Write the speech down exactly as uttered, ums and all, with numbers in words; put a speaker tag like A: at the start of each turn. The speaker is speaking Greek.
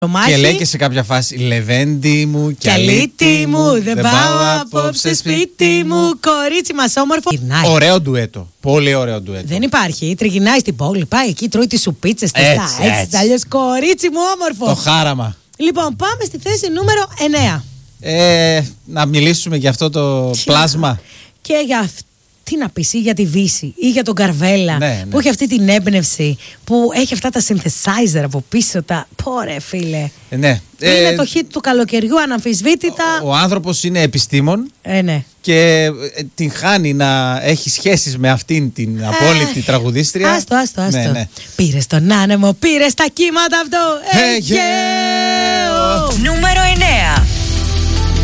A: Και λέει και σε κάποια φάση Λεβέντη μου και αλήτη μου, δεν πάω απόψε σπίτι μου. Κορίτσι μας όμορφο. Ωραίο ντουέτο. Πολύ ωραίο ντουέτο.
B: Δεν υπάρχει. Τριγυρνάει στην πόλη, πάει εκεί, τρώει τις σουπίτσες.
A: Έτσι,
B: έτσι,
A: έτσι.
B: αλλιώς κορίτσι μου όμορφο.
A: Το χάραμα.
B: Λοιπόν, πάμε στη θέση νούμερο εννέα.
A: Ε, να μιλήσουμε για αυτό το
B: Τι
A: πλάσμα.
B: Και για αυτό. Τι να πεις, ή για τη Βύση ή για τον Καρβέλα,
A: ναι, ναι.
B: που έχει αυτή την έμπνευση, που έχει αυτά τα synthesizer από πίσω. Τα. Πόρε, φίλε.
A: Ε, ναι.
B: Είναι
A: ε,
B: το hit του καλοκαιριού, αναμφισβήτητα.
A: Ο, ο άνθρωπος είναι επιστήμον.
B: Ε, ναι.
A: Και ε, την χάνει να έχει σχέσεις με αυτήν την απόλυτη
B: Αχ,
A: τραγουδίστρια.
B: Άστο, άστο, άστο.
A: Ναι, ναι.
B: Πήρε τον άνεμο, πήρε τα κύματα αυτό.
A: Αιγαίο.
B: Νούμερο